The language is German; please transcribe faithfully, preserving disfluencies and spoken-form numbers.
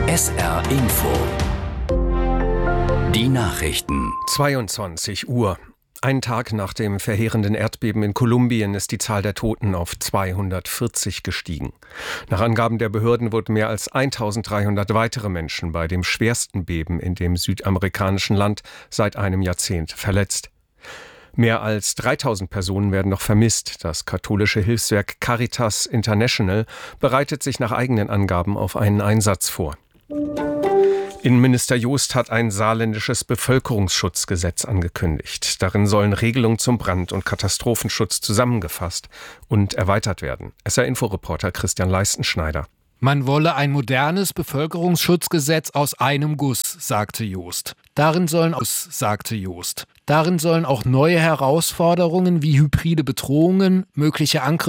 S R Info. Die Nachrichten. zweiundzwanzig Uhr. Ein Tag nach dem verheerenden Erdbeben in Kolumbien ist die Zahl der Toten auf zweihundertvierzig gestiegen. Nach Angaben der Behörden wurden mehr als eintausenddreihundert weitere Menschen bei dem schwersten Beben in dem südamerikanischen Land seit einem Jahrzehnt verletzt. Mehr als dreitausend Personen werden noch vermisst. Das katholische Hilfswerk Caritas International bereitet sich nach eigenen Angaben auf einen Einsatz vor. Innenminister Joost hat ein saarländisches Bevölkerungsschutzgesetz angekündigt. Darin sollen Regelungen zum Brand- und Katastrophenschutz zusammengefasst und erweitert werden. S R-Info-Reporter Christian Leistenschneider. Man wolle ein modernes Bevölkerungsschutzgesetz aus einem Guss, sagte Joost. Darin sollen, sagte Joost. Darin sollen auch neue Herausforderungen wie hybride Bedrohungen, mögliche Angriffe